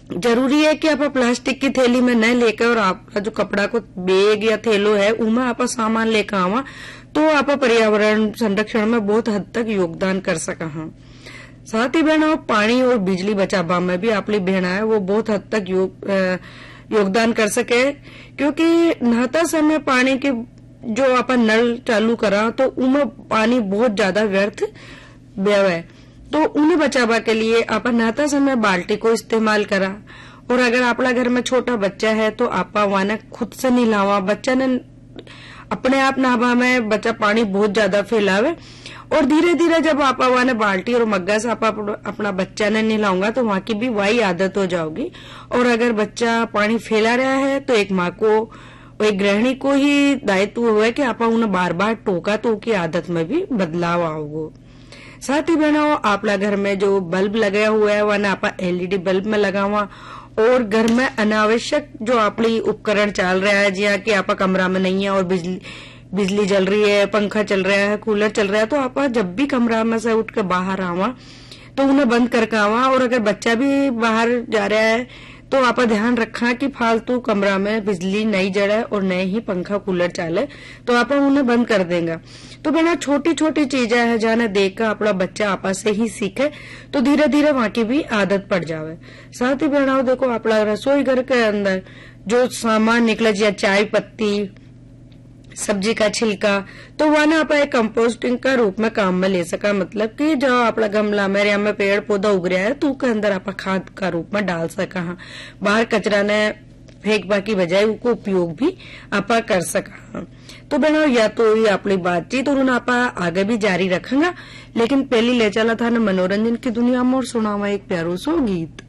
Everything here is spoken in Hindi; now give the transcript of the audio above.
जरूरी है कि आप प्लास्टिक की थैली में न लेकर और आपका जो कपड़ा को बैग या थैलो है उनमें आप सामान लेकर आवा, तो आप पर्यावरण संरक्षण में बहुत हद तक योगदान कर सका। हाँ, साथ ही बहनों पानी और बिजली बचावा में भी आपली बहना है वो बहुत हद तक योगदान कर सके, क्योंकि नहाता समय पानी के जो अपन नल चालू करा तो उनमें पानी बहुत ज्यादा व्यर्थ व्यय है, तो उन्हें बचावा के लिए आप नहाता समय बाल्टी को इस्तेमाल करा। और अगर आपला घर में छोटा बच्चा है तो आप वाने खुद से नहीं नहावा, बच्चा ने अपने आप नहावा में बच्चा पानी बहुत ज्यादा फैलावे, और धीरे धीरे जब आप वाने बाल्टी और मग्गा से आप अपना बच्चा ने नहलाऊंगा तो वहां की भी वही आदत हो जाओगी। और अगर बच्चा पानी फैला रहा है तो एक माँ को, एक गृहिणी को ही दायित्व हुआ है कि आप उन्हें बार बार टोका तो उसकी आदत में भी बदलाव आओगे। साथ ही बहनों आपला घर में जो बल्ब लगाया हुआ है वह आप एलईडी बल्ब में लगावा, और घर में अनावश्यक जो आपली उपकरण चल रहा है, जिया कि आप कमरा में नहीं है और बिजली जल रही है, पंखा चल रहा है, कूलर चल रहा है, तो आप जब भी कमरा में से उठ कर बाहर आवा तो उन्हें बंद करके आवा। और अगर बच्चा भी बाहर जा रहा है तो आप ध्यान रखा कि फालतू कमरा में बिजली नहीं जड़े और न ही पंखा कूलर चले, तो आप उन्हें बंद कर देंगे। तो बहना छोटी छोटी चीजें है जाने देख कर अपना बच्चा आपस से ही सीखे, तो धीरे धीरे वहां की भी आदत पड़ जावे। साथ ही बहना देखो अपना रसोई घर के अंदर जो सामान निकले, या चाय पत्ती, सब्जी का छिलका, तो वह ना आप एक कंपोस्टिंग का रूप में काम में ले सका। मतलब कि जो अपना गमला में या में पेड़ पौधा उग रहा है तो उसके अंदर आप खाद का रूप में डाल सका। हाँ, बाहर कचरा ने फेंकवा की बजाय उसको उपयोग भी आप कर सका। तो बहनों या तो ये अपनी बातचीत और आप आगे भी जारी रखेंगे, लेकिन पहली ले चला था न मनोरंजन की दुनिया में और सुनावा एक प्यारो सो गीत।